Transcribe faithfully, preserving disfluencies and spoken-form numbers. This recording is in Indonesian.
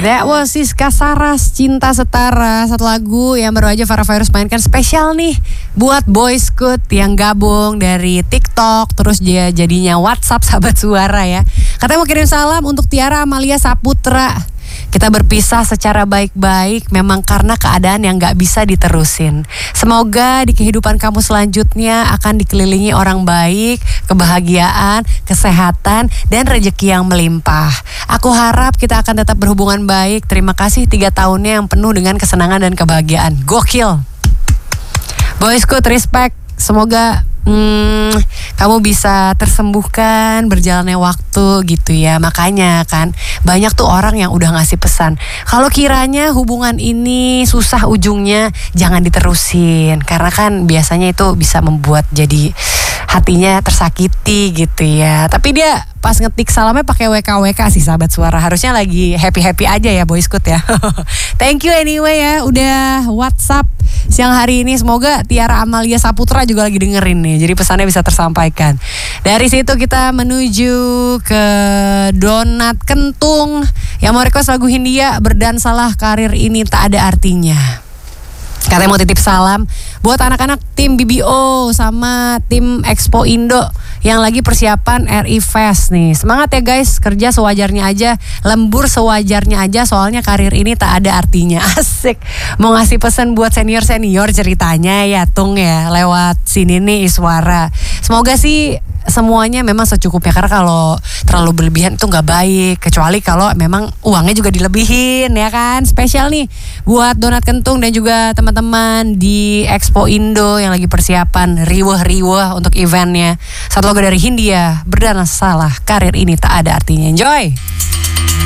That was Siska Saras, Cinta Setara. Satu lagu yang baru aja Farah Fairuz mainkan spesial nih buat Boys Scout yang gabung dari TikTok, terus dia jadinya WhatsApp Sahabat Suara ya. Katanya mau kirim salam untuk Tiara Amalia Saputra. Kita berpisah secara baik-baik memang karena keadaan yang gak bisa diterusin. Semoga di kehidupan kamu selanjutnya akan dikelilingi orang baik, kebahagiaan, kesehatan, dan rezeki yang melimpah. Aku harap kita akan tetap berhubungan baik. Terima kasih tiga tahunnya yang penuh dengan kesenangan dan kebahagiaan. Gokil. Boys Scout, respect. Semoga hmm, kamu bisa tersembuhkan berjalannya waktu gitu ya. Makanya kan banyak tuh orang yang udah ngasih pesan, kalau kiranya hubungan ini susah ujungnya, jangan diterusin. Karena kan biasanya itu bisa membuat jadi hatinya tersakiti gitu ya. Tapi dia pas ngetik salamnya pakai W K W K sih Sahabat Suara. Harusnya lagi happy-happy aja ya Boys Scout ya. Thank you anyway ya udah WhatsApp siang hari ini. Semoga Tiara Amalia Saputra juga lagi dengerin nih, jadi pesannya bisa tersampaikan. Dari situ kita menuju ke Donat Kentung yang mau request lagu Hindia, Berdansalah Karir Ini Tak Ada Artinya. Katanya mau titip salam buat anak-anak tim B B O sama tim Expo Indo yang lagi persiapan R I Fest nih. Semangat ya guys, kerja sewajarnya aja, lembur sewajarnya aja, soalnya karir ini tak ada artinya. Asik. Mau ngasih pesan buat senior-senior ceritanya ya Tung ya, lewat sini nih Iswara. Semoga sih semuanya memang secukupnya, karena kalau terlalu berlebihan itu nggak baik, kecuali kalau memang uangnya juga dilebihin ya kan. Spesial nih buat Donat Kentung dan juga teman-teman di Expo Indo yang lagi persiapan riweh-riweh untuk eventnya. Satu lagu dari Hindia, Berdansalah Karir Ini Tak Ada Artinya. Enjoy.